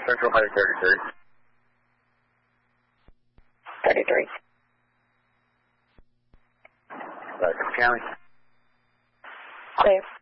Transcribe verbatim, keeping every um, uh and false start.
Central height thirty-three. thirty-three. Back in the county. Clear.